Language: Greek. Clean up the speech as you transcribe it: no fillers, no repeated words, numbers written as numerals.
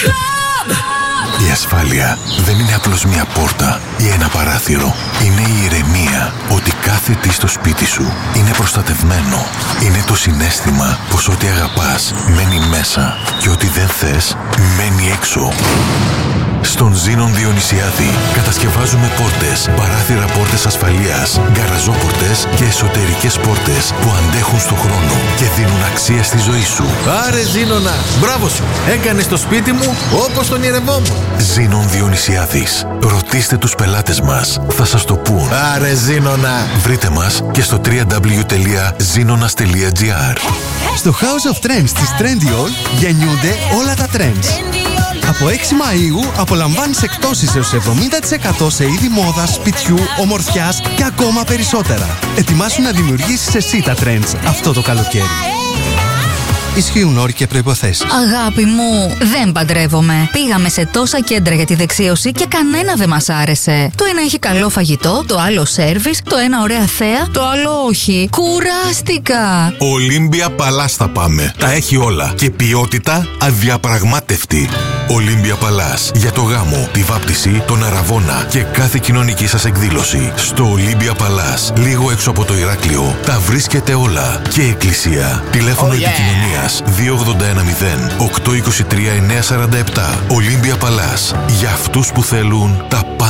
Η ασφάλεια δεν είναι απλώς μια πόρτα ή ένα παράθυρο. Είναι η ηρεμία ότι κάθε τι στο σπίτι σου είναι προστατευμένο. Είναι το συναίσθημα πως ό,τι αγαπάς μένει μέσα και ό,τι δεν θες μένει έξω. Στον Ζήνον Διονυσιάδη κατασκευάζουμε πόρτες, παράθυρα, πόρτες ασφαλείας, γκαραζόπορτες και εσωτερικές πόρτες που αντέχουν στο χρόνο και δίνουν αξία στη ζωή σου. Άρε Ζήνονα, μπράβο σου! Έκανες το σπίτι μου όπως τον ονειρευόμουν. Ζήνον Διονυσιάδης. Ρωτήστε τους πελάτες μας, θα σας το πούν. Άρε Ζήνονα! Βρείτε μας και στο www.zinonas.gr. Στο House of Trends της Trendyol γεννιούνται όλα τα trends. Από 6 Μαΐου απολαμβάνεις εκτόσεις έως 70% σε είδη μόδας, σπιτιού, ομορφιάς και ακόμα περισσότερα. Ετοιμάσου να δημιουργήσεις εσύ τα trends αυτό το καλοκαίρι. Ισχύουν όροι και προϋποθέσεις. Αγάπη μου, δεν παντρεύομαι. Πήγαμε σε τόσα κέντρα για τη δεξίωση και κανένα δεν μας άρεσε. Το ένα έχει καλό φαγητό, το άλλο σέρβις, το ένα ωραία θέα, το άλλο όχι. Κουράστηκα. Olympia Palace θα πάμε. Τα έχει όλα. Και ποιότητα αδιαπραγμάτευτη. Olympia Palace. Για το γάμο, τη βάπτιση, τον αραβώνα και κάθε κοινωνική σας εκδήλωση. Στο Olympia Palace, λίγο έξω από το Ηράκλειο, τα βρίσκετε όλα. Και εκκλησία. Τηλέφωνο επικοινωνίας 2810 823 947. Olympia Palace. Για αυτούς που θέλουν τα πάντα.